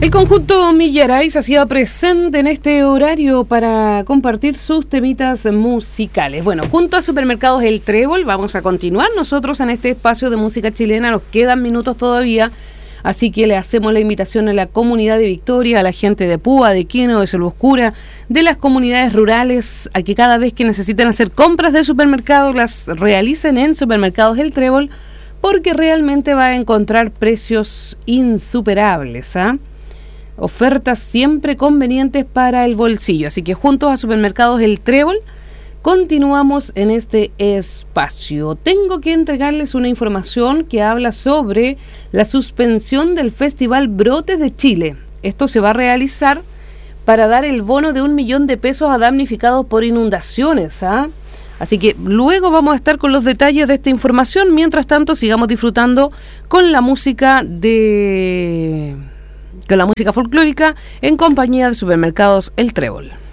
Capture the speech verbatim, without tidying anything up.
El conjunto Millaray se hacía presente en este horario para compartir sus temitas musicales. Bueno, junto a Supermercados El Trébol vamos a continuar nosotros en este espacio de música chilena. Nos quedan minutos todavía, así que le hacemos la invitación a la comunidad de Victoria, a la gente de Púa, de Quino, de Selboscura, de las comunidades rurales, a que cada vez que necesiten hacer compras de supermercados las realicen en Supermercados El Trébol, porque realmente va a encontrar precios insuperables, ¿ah? ¿eh? Ofertas siempre convenientes para el bolsillo. Así que juntos a Supermercados El Trébol continuamos en este espacio. Tengo que entregarles una información que habla sobre la suspensión del Festival Brotes de Chile. Esto se va a realizar para dar el bono de un millón de pesos a damnificados por inundaciones, ¿ah? Así que luego vamos a estar con los detalles de esta información. Mientras tanto, sigamos disfrutando con la música de... con la música folclórica en compañía de Supermercados El Trébol.